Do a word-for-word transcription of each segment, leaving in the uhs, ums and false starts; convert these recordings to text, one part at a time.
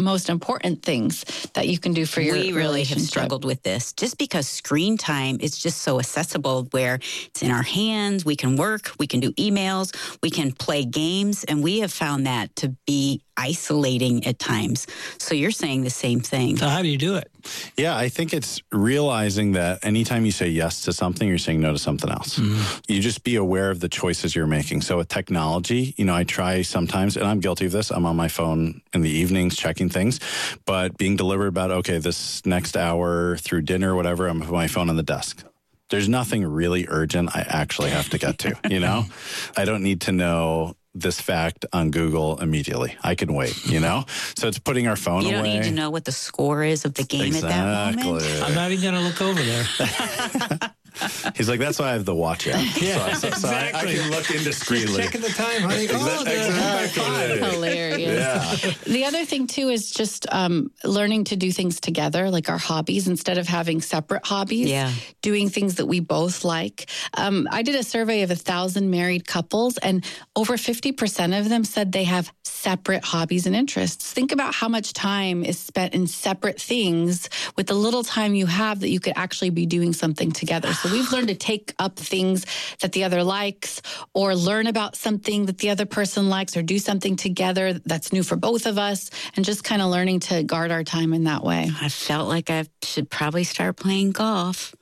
most important things that you can do for your We really have relationship. struggled with this just because screen time is just so accessible where it's in our hands. We can work, we can do emails, we can play games, and we have found that to be isolating at times. So you're saying the same thing. So how do you do it? Yeah, I think it's realizing that anytime you say yes to something, you're saying no to something else. Mm-hmm. You just be aware of the choices you're making. So with technology, you know, I try sometimes, and I'm guilty of this, I'm on my phone in the evenings checking things, but being deliberate about, okay, this next hour through dinner, whatever, I'm with my phone on the desk. There's nothing really urgent I actually have to get to, you know? I don't need to know this fact on Google immediately. I can wait, you know? So it's putting our phone away. You don't away. need to know what the score is of the game exactly. at that moment. I'm not even going to look over there. He's like, that's why I have the watch app. Yeah, so, so, so exactly. I, I can look indiscreetly. Checking the time, honey. Oh, exactly. Hilarious. Yeah. The other thing, too, is just um, learning to do things together, like our hobbies, instead of having separate hobbies, yeah. doing things that we both like. Um, I did a survey of a thousand married couples, and over fifty percent of them said they have separate hobbies and interests. Think about how much time is spent in separate things with the little time you have that you could actually be doing something together. So we've learned to take up things that the other likes, or learn about something that the other person likes, or do something together that's new for both of us, and just kind of learning to guard our time in that way. I felt like I should probably start playing golf.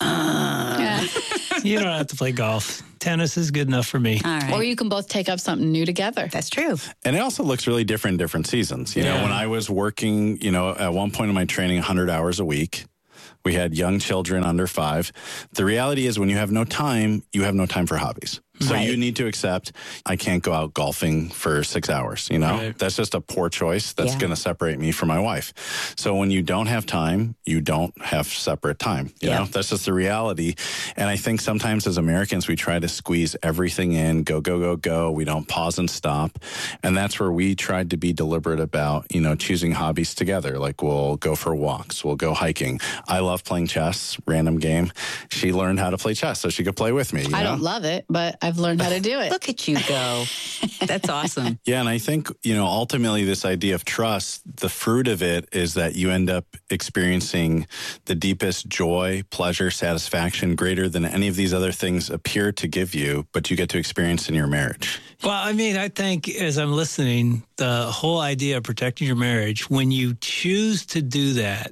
Uh. Yeah. You don't have to play golf. Tennis is good enough for me. All right. Or you can both take up something new together. That's true. And it also looks really different in different seasons. You Yeah. know, when I was working, you know, at one point in my training, one hundred hours a week, we had young children under five. The reality is when you have no time, you have no time for hobbies. So right. you need to accept, I can't go out golfing for six hours, you know? Right. That's just a poor choice that's Yeah. going to separate me from my wife. So when you don't have time, you don't have separate time, you Yeah. know? That's just the reality. And I think sometimes as Americans, we try to squeeze everything in, go, go, go, go. We don't pause and stop. And that's where we tried to be deliberate about, you know, choosing hobbies together. Like we'll go for walks, we'll go hiking. I love playing chess, random game. She learned how to play chess so she could play with me. You I know? don't love it, but I've learned how to do it. Look at you go. That's awesome. Yeah, and I think, you know, ultimately this idea of trust, the fruit of it is that you end up experiencing the deepest joy, pleasure, satisfaction greater than any of these other things appear to give you, but you get to experience in your marriage. Well, I mean, I think as I'm listening, the whole idea of protecting your marriage, when you choose to do that,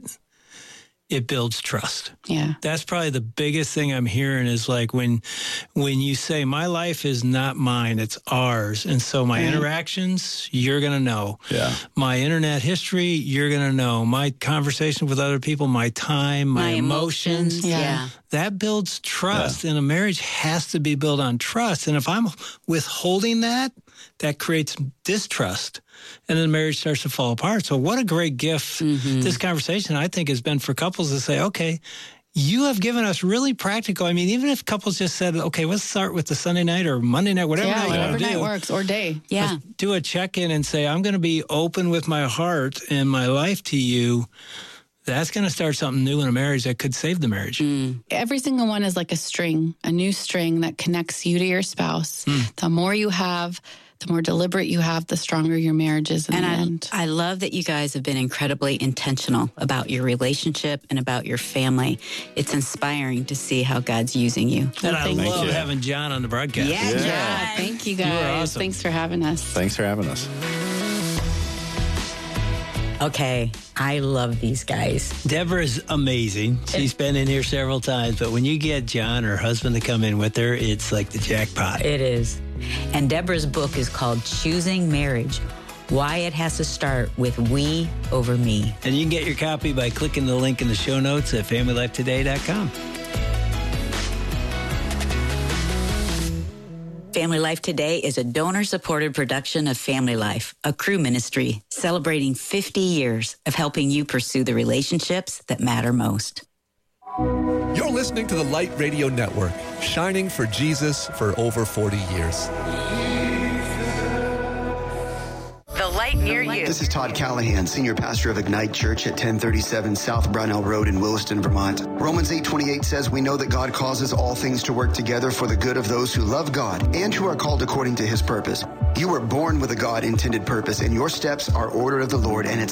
it builds trust. Yeah. That's probably the biggest thing I'm hearing is like when when you say my life is not mine, it's ours. And so my Right. interactions, you're going to know. Yeah. My internet history, you're going to know. My conversation with other people, my time, my, My emotions. emotions. Yeah. Yeah. That builds trust. And a marriage has to be built on trust. And if I'm withholding that, that creates distrust. And then marriage starts to fall apart. So what a great gift Mm-hmm. this conversation, I think, has been for couples to say, okay, you have given us really practical. I mean, even if couples just said, okay, let's start with the Sunday night or Monday night, whatever Yeah, night whatever you night do. works, or day. Yeah. Let's do a check-in and say, I'm going to be open with my heart and my life to you. That's going to start something new in a marriage that could save the marriage. Mm. Every single one is like a string, a new string that connects you to your spouse. Mm. The more you have, the more deliberate you have, the stronger your marriage is in And the I, end. I love that you guys have been incredibly intentional about your relationship and about your family. It's inspiring to see how God's using you. And I thank love you. having John on the broadcast. Yeah, Yeah. Yeah, thank you You were guys. awesome. Thanks for having us. Thanks for having us. Okay, I love these guys. Deborah's amazing. She's been in here several times, but when you get John, her husband, to come in with her, it's like the jackpot. It is. And Deborah's book is called Choosing Marriage, Why It Has to Start with We Over Me. And you can get your copy by clicking the link in the show notes at family life today dot com. Family Life Today is a donor-supported production of Family Life, a crew ministry celebrating fifty years of helping you pursue the relationships that matter most. You're listening to the Light Radio Network, shining for Jesus for over forty years. The light near you. This is Todd Callahan, senior pastor of Ignite Church at ten thirty-seven South Brownell Road in Williston, Vermont. Romans eight twenty-eight says, we know that God causes all things to work together for the good of those who love God and who are called according to his purpose. You were born with a God-intended purpose, and your steps are ordered of the Lord, and it's